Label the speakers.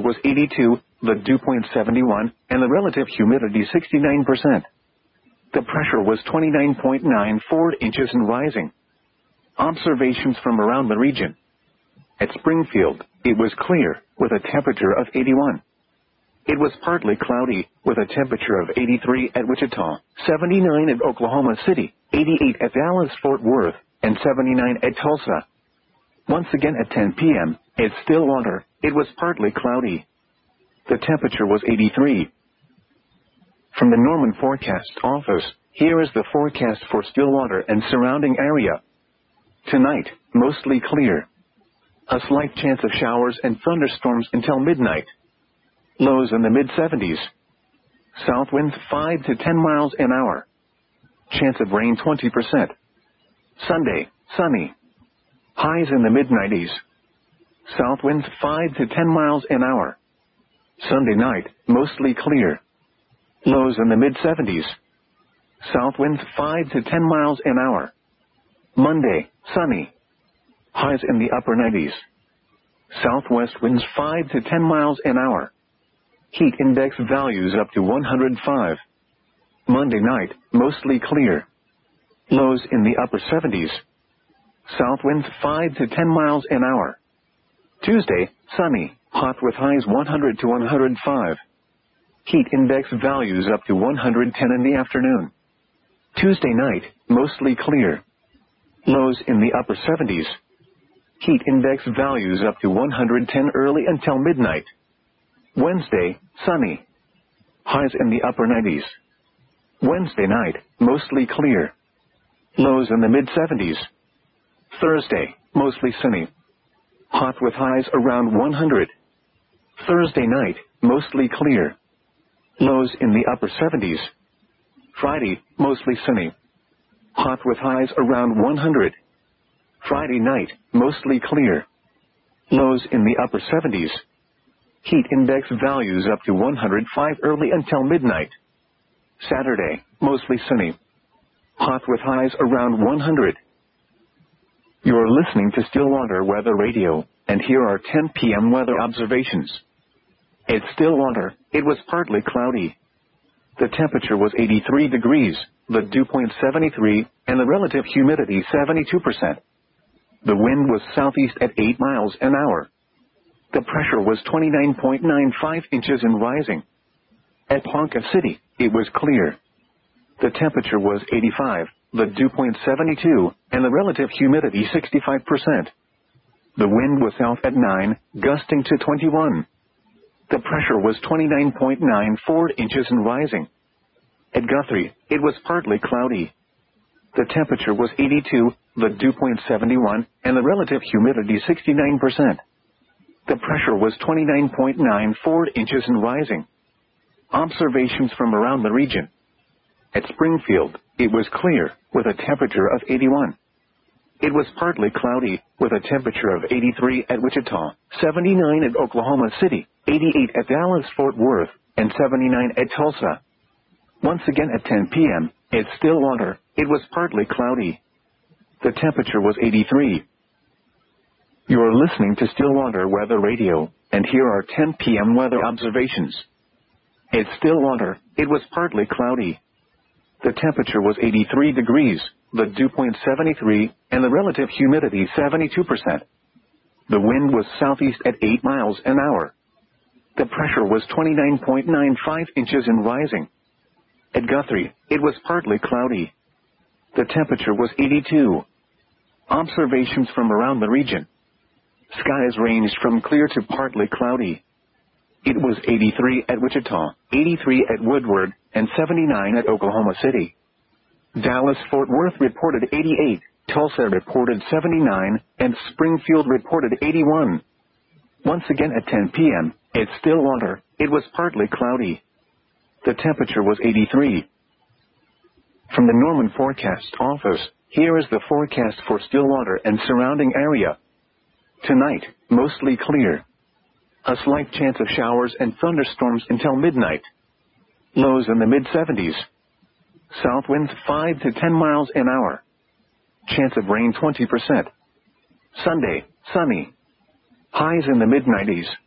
Speaker 1: was 82, the dew point 71, and the relative humidity 69%. The pressure was 29.94 inches and rising. Observations from around the region. At Springfield, it was clear, with a temperature of 81. It was partly cloudy, with a temperature of 83 at Wichita, 79 at Oklahoma City, 88 at Dallas-Fort Worth, and 79 at Tulsa. Once again at 10 p.m., at Stillwater, it was partly cloudy. The temperature was 83. From the Norman Forecast Office, here is the forecast for Stillwater and surrounding area. Tonight, mostly clear. A slight chance of showers and thunderstorms until midnight. Lows in the mid-70s. South winds 5 to 10 miles an hour. Chance of rain 20%. Sunday, sunny. Highs in the mid-90s. South winds 5 to 10 miles an hour. Sunday night, mostly clear. Lows in the mid-70s. South winds 5 to 10 miles an hour. Monday, sunny. Highs in the upper 90s. Southwest winds 5 to 10 miles an hour. Heat index values up to 105. Monday night, mostly clear. Lows in the upper 70s. South winds 5 to 10 miles an hour. Tuesday, sunny, hot with highs 100 to 105. Heat index values up to 110 in the afternoon. Tuesday night, mostly clear. Lows in the upper 70s. Heat index values up to 110 early until midnight. Wednesday, sunny. Highs in the upper 90s. Wednesday night, mostly clear. Lows in the mid-70s. Thursday, mostly sunny. Hot with highs around 100. Thursday night, mostly clear. Lows in the upper 70s. Friday, mostly sunny. Hot with highs around 100. Friday night, mostly clear. Lows in the upper 70s. Heat index values up to 105 early until midnight. Saturday, mostly sunny. Hot with highs around 100. You are listening to Stillwater Weather Radio, and here are 10 p.m. weather observations. At Stillwater, it was partly cloudy. The temperature was 83 degrees, the dew point 73, and the relative humidity 72%. The wind was southeast at 8 miles an hour. The pressure was 29.95 inches and rising. At Ponca City, it was clear. The temperature was 85, the dew point 72, and the relative humidity 65%. The wind was south at 9, gusting to 21. The pressure was 29.94 inches and rising. At Guthrie, it was partly cloudy. The temperature was 82, the dew point 71, and the relative humidity 69%. The pressure was 29.94 inches and rising. Observations from around the region. At Springfield, it was clear, with a temperature of 81. It was partly cloudy, with a temperature of 83 at Wichita, 79 at Oklahoma City, 88 at Dallas-Fort Worth, and 79 at Tulsa. Once again at 10 p.m., at Stillwater, it was partly cloudy. The temperature was 83. You are listening to Stillwater Weather Radio, and here are 10 p.m. weather observations. At Stillwater, it was partly cloudy. The temperature was 83 degrees, the dew point 73, and the relative humidity 72%. The wind was southeast at 8 miles an hour. The pressure was 29.95 inches and rising. At Guthrie, it was partly cloudy. The temperature was 82. Observations from around the region. Skies ranged from clear to partly cloudy. It was 83 at Wichita, 83 at Woodward, and 79 at Oklahoma City. Dallas-Fort Worth reported 88, Tulsa reported 79, and Springfield reported 81. Once again at 10 p.m., at Stillwater, it was partly cloudy. The temperature was 83. From the Norman Forecast Office, here is the forecast for Stillwater and surrounding area. Tonight, mostly clear. A slight chance of showers and thunderstorms until midnight. Lows in the mid-70s. South winds 5 to 10 miles an hour. Chance of rain 20%. Sunday, sunny. Highs in the mid-90s.